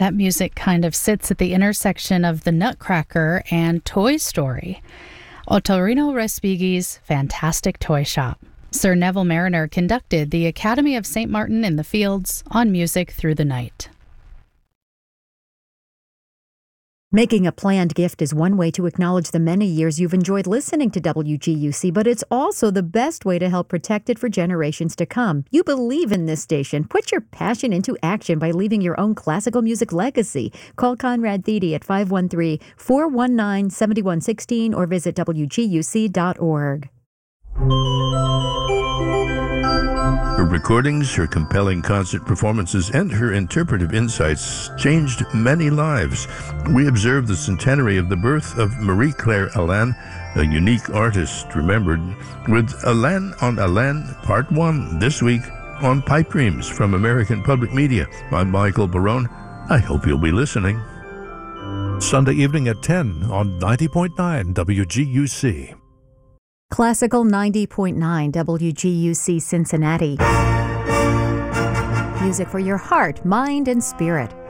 That music kind of sits at the intersection of The Nutcracker and Toy Story. Ottorino Respighi's Fantastic Toy Shop. Sir Neville Marriner conducted the Academy of St. Martin in the Fields on Music Through the Night. Making a planned gift is one way to acknowledge the many years you've enjoyed listening to WGUC, but it's also the best way to help protect it for generations to come. You believe in this station. Put your passion into action by leaving your own classical music legacy. Call Conrad Thede at 513-419-7116 or visit WGUC.org. Her recordings, her compelling concert performances, and her interpretive insights changed many lives. We observe the centenary of the birth of Marie-Claire Alain, a unique artist remembered, with Alain on Alain Part 1 this week on Pipe Dreams from American Public Media. I'm Michael Barone. I hope you'll be listening. Sunday evening at 10 on 90.9 WGUC. Classical 90.9 WGUC Cincinnati. Music for your heart, mind, and spirit.